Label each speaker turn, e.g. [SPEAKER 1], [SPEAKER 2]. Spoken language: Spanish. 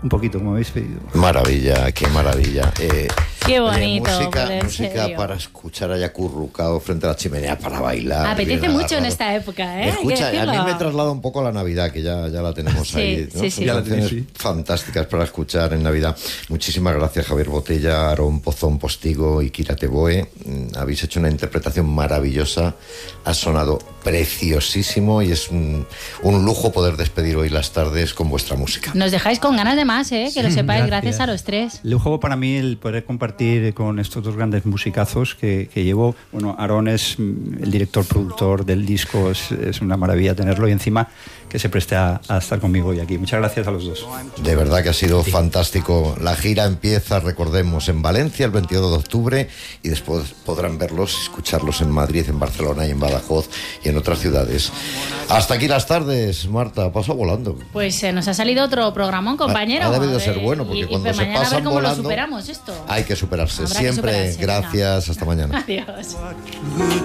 [SPEAKER 1] un poquito, como habéis pedido.
[SPEAKER 2] Maravilla, qué maravilla.
[SPEAKER 3] Qué bonito.
[SPEAKER 2] Música para escuchar allá acurrucado frente a la chimenea para bailar.
[SPEAKER 3] Apetece mucho en esta época, ¿eh?
[SPEAKER 2] Escucha, a mí me traslada un poco a la Navidad, que ya la tenemos ahí, ¿no?
[SPEAKER 3] Sí.
[SPEAKER 1] Ya la tenéis, sí.
[SPEAKER 2] Fantásticas para escuchar en Navidad. Muchísimas gracias, Javier Botella, Aarón Pozón Postigo y Kira Teboe. Habéis hecho una interpretación maravillosa, ha sonado preciosísimo y es un lujo poder despedir hoy las tardes con vuestra música.
[SPEAKER 3] Nos dejáis con ganas de más, ¿eh? Que lo sepáis, gracias a los tres.
[SPEAKER 1] Lujo para mí el poder compartir con estos dos grandes musicazos que llevo. Bueno, Aarón es el director productor del disco, es una maravilla tenerlo, y encima que se preste a estar conmigo hoy aquí. Muchas gracias a los dos.
[SPEAKER 2] De verdad que ha sido fantástico. La gira empieza, recordemos, en Valencia el 22 de octubre y después podrán verlos, escucharlos en Madrid, en Barcelona y en Badajoz y en otras ciudades. Hasta aquí las tardes, Marta, pasó volando.
[SPEAKER 3] Pues nos ha salido otro programón, compañero.
[SPEAKER 2] Ha debido ser bueno, porque cuando se
[SPEAKER 3] mañana
[SPEAKER 2] pasan
[SPEAKER 3] a ver cómo
[SPEAKER 2] volando,
[SPEAKER 3] lo superamos esto.
[SPEAKER 2] hay que superarse.
[SPEAKER 3] Habrá que
[SPEAKER 2] Siempre,
[SPEAKER 3] superarse,
[SPEAKER 2] gracias, hasta mañana.
[SPEAKER 3] Adiós.